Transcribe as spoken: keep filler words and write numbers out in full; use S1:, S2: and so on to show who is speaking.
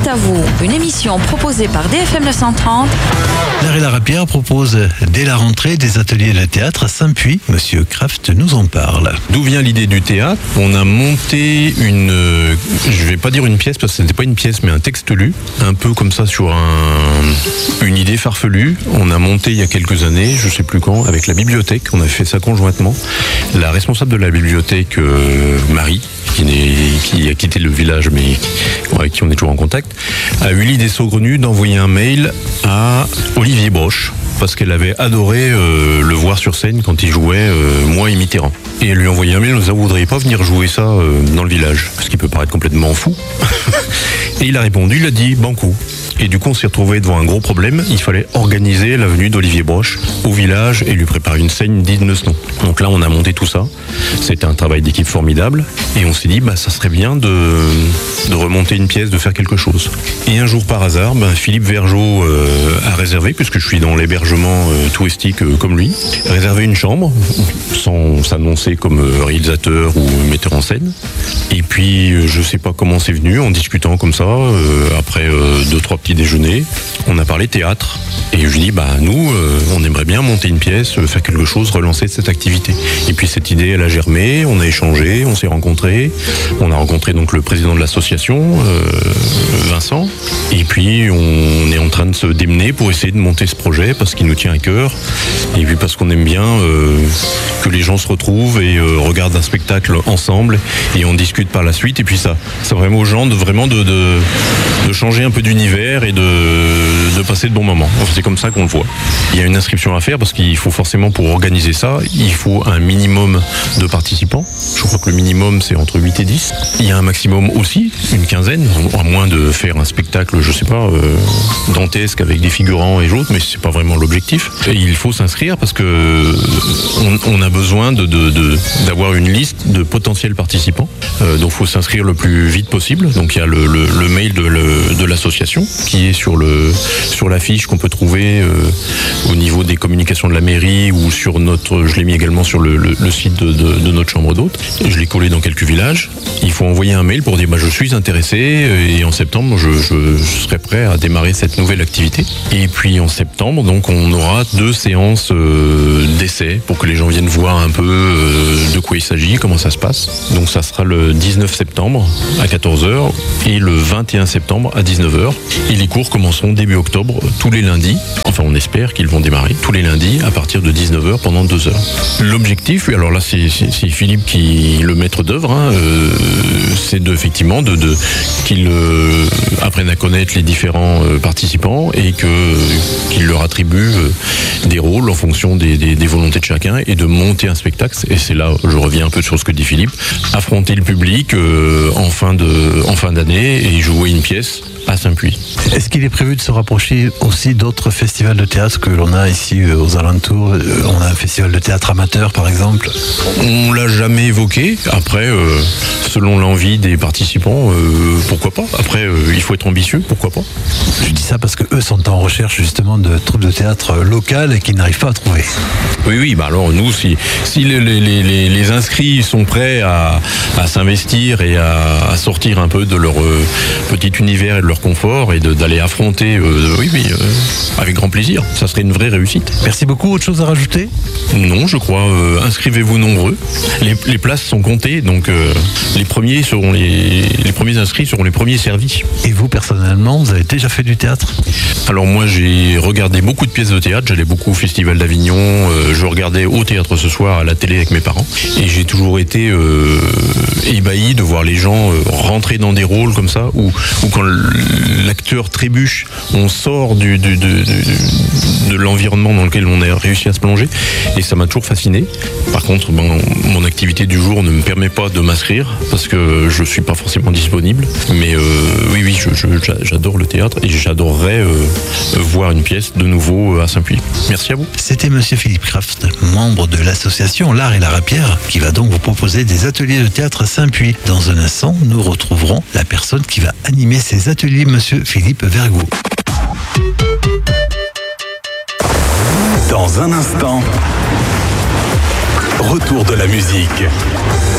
S1: à vous, une émission proposée par D F M neuf cent trente.
S2: L'art et la rapière propose dès la rentrée des ateliers de théâtre à Saint-Puy. Monsieur Kraft nous en parle.
S3: D'où vient l'idée du théâtre? On a monté une, euh, je vais pas dire une pièce parce que ce n'était pas une pièce mais un texte lu, un peu comme ça sur un, une idée farfelue. On a monté il y a quelques années, je sais plus quand, avec la bibliothèque. On a fait ça conjointement. La responsable de la bibliothèque, euh, Marie, qui, qui a quitté le village mais avec qui on est toujours en contact, a eu l'idée saugrenue d'envoyer un mail à Olivier Broche, parce qu'elle avait adoré euh, le voir sur scène quand il jouait euh, moi et Mitterrand. Et elle lui a envoyé un mail en disant: vous voudriez pas venir jouer ça euh, dans le village? Ce qui peut paraître complètement fou. Et il a répondu, il a dit banco. Et du coup on s'est retrouvé devant un gros problème, il fallait organiser la venue d'Olivier Broche au village et lui préparer une scène digne de ce nom. Donc là on a monté tout ça, c'était un travail d'équipe formidable et on s'est dit bah ça serait bien de, de remonter une pièce, de faire quelque chose. Et un jour par hasard, ben, Philippe Vergeot euh, a réservé, puisque je suis dans l'hébergement euh, touristique euh, comme lui, a réservé une chambre sans s'annoncer comme euh, réalisateur ou metteur en scène. Et puis euh, je sais pas comment c'est venu, en discutant comme ça, euh, après euh, deux trois petits déjeuner, on a parlé théâtre et je lui dis bah nous euh, on aimerait bien monter une pièce, euh, faire quelque chose, relancer cette activité. Et puis cette idée elle a germé, on a échangé, on s'est rencontrés, on a rencontré donc le président de l'association, euh, Vincent, et puis on est en train de se démener pour essayer de monter ce projet parce qu'il nous tient à cœur et puis parce qu'on aime bien euh, que les gens se retrouvent et euh, regardent un spectacle ensemble et on discute par la suite et puis ça ça permet aux gens de vraiment de, de, de changer un peu d'univers et de, de passer de bons moments. Enfin, c'est comme ça qu'on le voit. Il y a une inscription à faire parce qu'il faut forcément, pour organiser ça, il faut un minimum de participants. Je crois que le minimum c'est entre huit et dix. Il y a un maximum aussi, une quinzaine, à moins de faire un spectacle, je sais pas, euh, dantesque avec des figurants et autres, mais c'est pas vraiment l'objectif. Et il faut s'inscrire parce que on, on a besoin de, de, de, d'avoir une liste de potentiels participants. Euh, donc il faut s'inscrire le plus vite possible. Donc il y a le, le, le mail de, le, de l'association qui est sur le sur l'affiche qu'on peut trouver euh, au niveau des communications de la mairie ou sur notre, je l'ai mis également sur le, le, le site de, de, de notre chambre d'hôtes. Je l'ai collé dans quelques villages. Il faut envoyer un mail pour dire bah, je suis intéressé et en septembre je, je, je serai prêt à démarrer cette nouvelle activité. Et puis en septembre donc on aura deux séances euh, d'essai pour que les gens viennent voir un peu euh, de quoi il s'agit, comment ça se passe. Donc ça sera le dix-neuf septembre à quatorze heures et le vingt et un septembre à dix-neuf heures. Et les cours commenceront début octobre, tous les lundis. Enfin, on espère qu'ils vont démarrer tous les lundis à partir de dix-neuf heures pendant deux heures. L'objectif, alors là, c'est, c'est, c'est Philippe qui le maître d'œuvre, hein, euh, c'est de, effectivement de, de, qu'ils euh, apprennent à connaître les différents euh, participants et que, qu'ils leur attribuent euh, des rôles en fonction des, des, des volontés de chacun et de monter un spectacle. Et c'est là, je reviens un peu sur ce que dit Philippe, affronter le public euh, en, fin de, en fin d'année et jouer une pièce à Saint-Puy.
S2: Est-ce qu'il est prévu de se rapprocher aussi d'autres festivals de théâtre que l'on a ici euh, aux alentours? On a un festival de théâtre amateur par exemple.
S3: On l'a jamais évoqué. Après, euh, selon l'envie des participants, euh, pourquoi pas. Après, euh, il faut être ambitieux, pourquoi pas.
S2: Je dis ça parce que eux sont en recherche justement de troupes de théâtre locales et qu'ils n'arrivent pas à trouver.
S3: Oui, oui, bah alors nous, si, si les, les, les, les inscrits sont prêts à, à s'investir et à, à sortir un peu de leur euh, petit univers et de leur confort et de, d'aller affronter, euh, oui, oui, euh, avec grand plaisir. Ça serait une vraie réussite.
S2: Merci beaucoup. Autre chose à rajouter?
S3: Non, je crois. Euh, inscrivez-vous nombreux. Les, les places sont comptées, donc euh, les premiers seront les, les premiers inscrits seront les premiers servis.
S2: Et vous, personnellement, vous avez déjà fait du théâtre?
S3: Alors moi, j'ai regardé beaucoup de pièces de théâtre. J'allais beaucoup au Festival d'Avignon. Euh, je regardais au théâtre ce soir à la télé avec mes parents. Et j'ai toujours été euh, ébahi de voir les gens euh, rentrer dans des rôles comme ça, où, où quand l'acteur trébuche, on sort du, du, du, du, de l'environnement dans lequel on a réussi à se plonger. Et ça m'a toujours fasciné. Par contre, bon, mon activité du jour ne me permet pas de m'inscrire parce que je suis pas forcément disponible. Mais euh, oui, oui, je, je, j'adore le théâtre et j'adorerais euh, voir une pièce de nouveau à Saint-Puy. Merci à vous.
S2: C'était Monsieur Philippe Kraft, membre de l'association L'Art et la Rapière, qui va donc vous proposer des ateliers de théâtre à Saint-Puy. Dans un instant, nous retrouverons la personne qui va animer ces ateliers, Monsieur Philippe Vergeot.
S4: Dans un instant, retour de la musique.